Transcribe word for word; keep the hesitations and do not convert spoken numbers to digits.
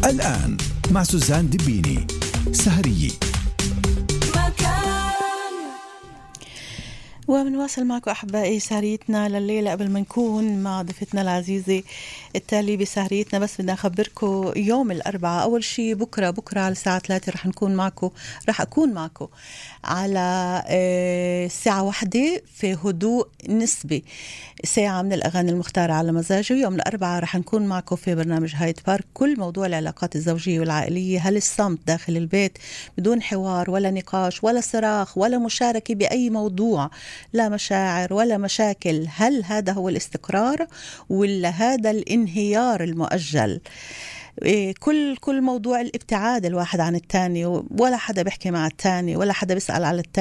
الآن مع سوزان دبيني سهرية. وبنواصل معكم أحبائي سهريتنا لليلة. قبل ما نكون مع ضيفتنا العزيزة التالي بسهريتنا، بس بدنا نخبركم يوم الأربعاء. أول شيء بكرة بكرة على الساعة ثلاثة رح نكون معكم، رح أكون معكم على الساعة واحدة في هدوء نسبي، ساعة من الأغاني المختارة على مزاجه. يوم الأربعاء رح نكون معكم في برنامج هايد بارك كل موضوع العلاقات الزوجية والعائلية. هل الصمت داخل البيت بدون حوار ولا نقاش ولا صراخ ولا مشاركة بأي موضوع، لا مشاعر ولا مشاكل، هل هذا هو الاستقرار ولا هذا الانهيار المؤجل؟ كل كل موضوع الابتعاد الواحد عن الثاني، ولا حدا بيحكي مع الثاني ولا حدا بيسأل على الثاني.